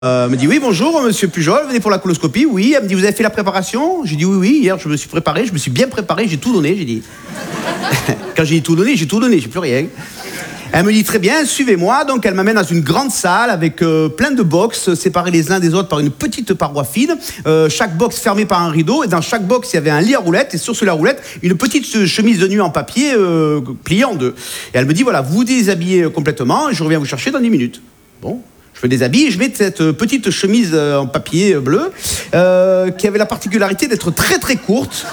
Me dit oui, bonjour monsieur Pujol, venez pour la coloscopie. Oui, elle me dit vous avez fait la préparation? J'ai dit oui, hier je me suis préparé, je me suis bien préparé, j'ai tout donné, j'ai dit. Quand j'ai tout donné, j'ai plus rien. Elle me dit très bien, suivez-moi. Donc elle m'amène dans une grande salle avec plein de box séparés les uns des autres par une petite paroi fine. Chaque box fermée par un rideau. Et dans chaque box, il y avait un lit à roulettes. Et sur ce lit à roulettes, une petite chemise de nuit en papier pliée en deux. Et elle me dit voilà, vous déshabillez complètement et je reviens vous chercher dans 10 minutes. Bon. Je me déshabille et je mets cette petite chemise en papier bleu qui avait la particularité d'être très très courte.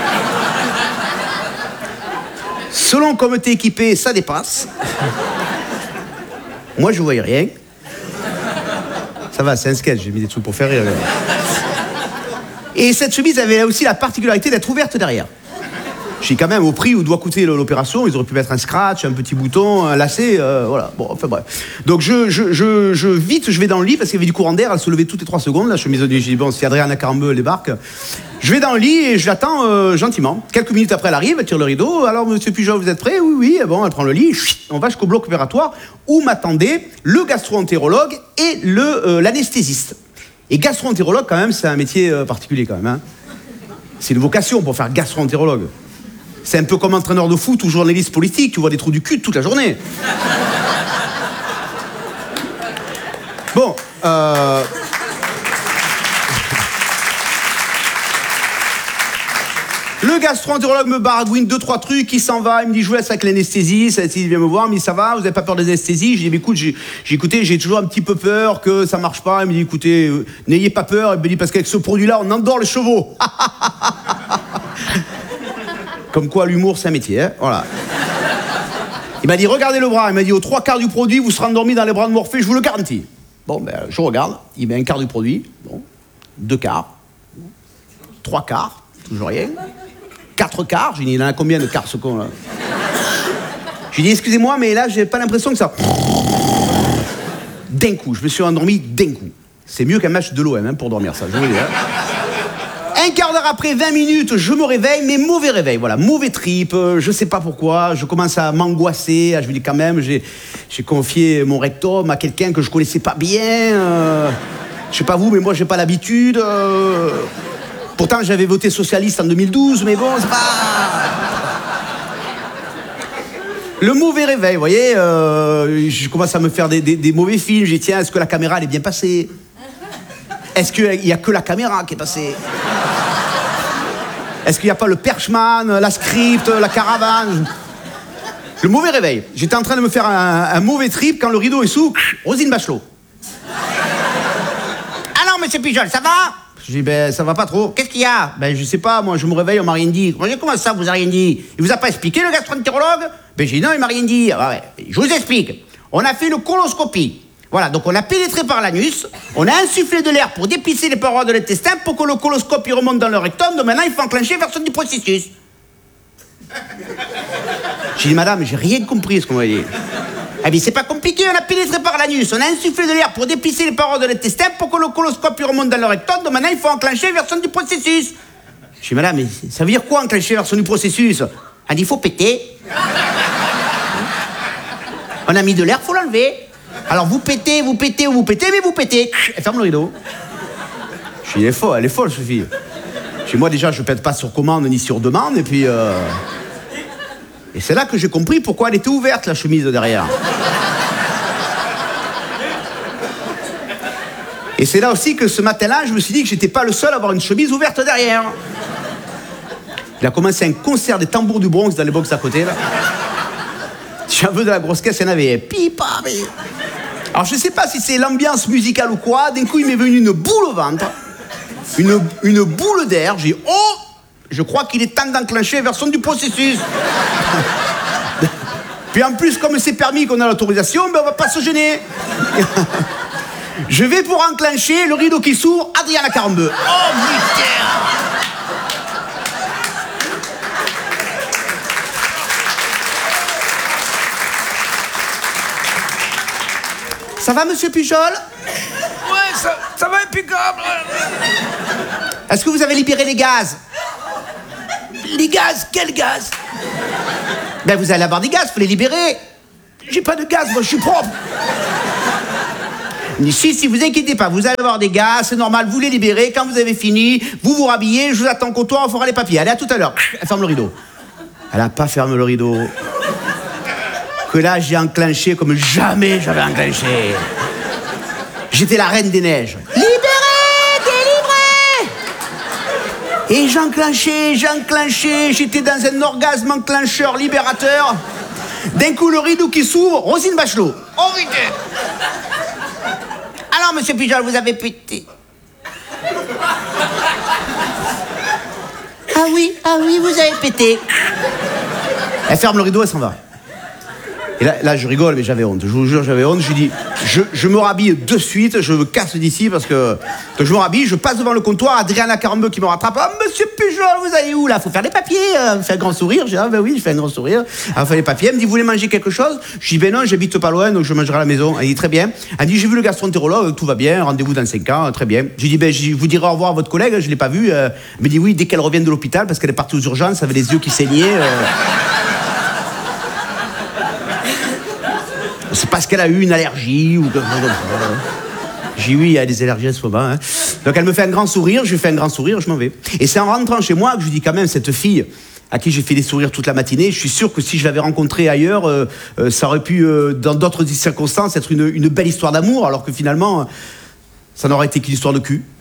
Selon comme t'es équipé, ça dépasse. Moi, je voyais rien. Ça va, c'est un sketch, j'ai mis des trucs pour faire rire. Et cette chemise avait aussi la particularité d'être ouverte derrière. J'ai quand même, au prix où doit coûter l'opération, ils auraient pu mettre un scratch, un petit bouton, un lacet, voilà. Bon, enfin bref. Donc je vais dans le lit parce qu'il y avait du courant d'air, elle se levait toutes les 3 secondes, la chemise de nuit. J'ai dit bon, si Adriana Carambeu débarque, je vais dans le lit et je l'attends gentiment. Quelques minutes après, elle arrive, elle tire le rideau. Alors, monsieur Pujol, vous êtes prêt? Oui, oui. Bon, elle prend le lit, on va jusqu'au bloc opératoire où m'attendait le gastro-entérologue et l'anesthésiste. Et gastro-entérologue, quand même, c'est un métier particulier, quand même. Hein. C'est une vocation pour faire gastro-entérologue. C'est un peu comme entraîneur de foot ou journaliste politique, tu vois des trous du cul toute la journée. Bon, le gastro-entérologue me baragouine 2-3 trucs, il s'en va, il me dit je vous laisse avec l'anesthésie, il vient me voir, il me dit ça va, vous n'avez pas peur des anesthésies? J'ai dit écoute, j'ai toujours un petit peu peur que ça marche pas. Il me dit écoutez, n'ayez pas peur, il me dit parce qu'avec ce produit-là, on endort les chevaux. Comme quoi, l'humour, c'est un métier, hein, voilà. Il m'a dit, regardez le bras. Il m'a dit, aux 3/4 du produit, vous serez endormi dans les bras de Morphée, je vous le garantis. Bon, ben, je regarde. Il met 1/4 du produit. Bon, 2/4. 3/4, toujours rien. 4/4. J'ai dit, il en a combien de quarts, ce con, là? J'ai dit, excusez-moi, mais là, j'ai pas l'impression que ça... D'un coup, je me suis endormi d'un coup. C'est mieux qu'un match de l'OM, hein, pour dormir, ça, je vous le dis, hein. Un quart d'heure après, 20 minutes, je me réveille, mais mauvais réveil, voilà, mauvais trip, je sais pas pourquoi, je commence à m'angoisser, je me dis quand même, j'ai confié mon rectum à quelqu'un que je connaissais pas bien, je sais pas vous, mais moi j'ai pas l'habitude, pourtant j'avais voté socialiste en 2012, mais bon, c'est pas... Le mauvais réveil, vous voyez, je commence à me faire des mauvais films, j'ai dit tiens, est-ce que la caméra elle est bien passée? Est-ce qu'il n'y a que la caméra qui est passée? Est-ce qu'il n'y a pas le perchman, la script, la caravane? Le mauvais réveil. J'étais en train de me faire un mauvais trip quand le rideau est sous. Roselyne Bachelot. Alors, monsieur Pujol, ça va? Je dis, ben, ça va pas trop. Qu'est-ce qu'il y a? Ben, je sais pas, moi, je me réveille, on m'a rien dit. Comment ça, vous a rien dit? Il vous a pas expliqué, le gastro-entérologue? Ben, j'ai dit, non, il m'a rien dit. Ah, ouais. Je vous explique. On a fait une coloscopie. Voilà, donc on a pénétré par l'anus, on a insufflé de l'air pour dépisser les parois de l'intestin pour que le coloscope il remonte dans le rectum, donc maintenant il faut enclencher version du processus. J'ai dit, madame, j'ai rien compris ce qu'on m'a dit. Ah mais c'est pas compliqué, on a pénétré par l'anus, on a insufflé de l'air pour dépisser les parois de l'intestin pour que le coloscope il remonte dans le rectum, donc maintenant il faut enclencher version du processus. J'ai dit, madame, mais ça veut dire quoi enclencher version du processus? Elle dit, il faut péter. On a mis de l'air, faut l'enlever. Alors vous pétez, mais vous pétez. Elle ferme le rideau. Je dis, elle est folle, Sophie. Chez moi, déjà, je pète pas sur commande ni sur demande, et puis... Et c'est là que j'ai compris pourquoi elle était ouverte, la chemise de derrière. Et c'est là aussi que ce matin-là, je me suis dit que j'étais pas le seul à avoir une chemise ouverte derrière. Il a commencé un concert des tambours du Bronx dans les box à côté, là. Si j'en veux de la grosse caisse, il y en avait. Pipa, mais... Alors, je sais pas si c'est l'ambiance musicale ou quoi. D'un coup, il m'est venu une boule au ventre. Une boule d'air. J'ai dit, oh, je crois qu'il est temps d'enclencher la version du processus. Puis en plus, comme c'est permis qu'on a l'autorisation, ben on va pas se gêner. Je vais pour enclencher le rideau qui s'ouvre, Adriana Carambeu. Oh, putain! Ça va, monsieur Pujol? Ouais, ça va impeccable. Est-ce que vous avez libéré les gaz? Les gaz? Quel gaz? Ben, vous allez avoir des gaz, faut les libérer. J'ai pas de gaz, moi, je suis propre. Elle me dit, si, vous inquiétez pas, vous allez avoir des gars, c'est normal, vous les libérez, quand vous avez fini, vous vous rhabillez, je vous attends au comptoir, on fera les papiers. Allez, à tout à l'heure. Elle ferme le rideau. Elle n'a pas fermé le rideau. Que là, j'ai enclenché comme jamais j'avais enclenché. J'étais la reine des neiges. Libéré, délivré. Et j'enclenchais, j'étais dans un orgasme enclencheur libérateur. D'un coup, le rideau qui s'ouvre, Roselyne Bachelot. Oh putain. Alors, monsieur Pujol, vous avez pété. Ah oui, vous avez pété. Elle ferme le rideau, elle s'en va. Et là, je rigole, mais j'avais honte. Je vous jure, j'avais honte. Je lui dis, je me rhabille de suite, je me casse d'ici parce que je me rhabille, je passe devant le comptoir, Adriana Carambeu qui me rattrape. Ah, monsieur Pujol, vous allez où là? Faut faire les papiers. Elle me fait un grand sourire. Je dis, ah ben oui, je fais un grand sourire. Elle fait les papiers. Elle me dit, vous voulez manger quelque chose? Je dis, ben non, j'habite pas loin, donc je mangerai à la maison. Elle dit, très bien. Elle dit, j'ai vu le gastroentérologue, tout va bien, rendez-vous dans 5 ans, très bien. Je dis, ben je vous dirai au revoir à votre collègue, je l'ai pas vu. Elle me dit, oui, dès qu'elle revient de l'hôpital, parce qu'elle est partie aux urgences, elle avait les yeux qui saignaient. C'est parce qu'elle a eu une allergie ou quelque chose comme ça. J'ai eu, il y a des allergies à ce moment. Hein. Donc elle me fait un grand sourire, je lui fais un grand sourire, je m'en vais. Et c'est en rentrant chez moi que je dis quand même, cette fille à qui j'ai fait des sourires toute la matinée, je suis sûr que si je l'avais rencontrée ailleurs, ça aurait pu, dans d'autres circonstances, être une belle histoire d'amour, alors que finalement, ça n'aurait été qu'une histoire de cul.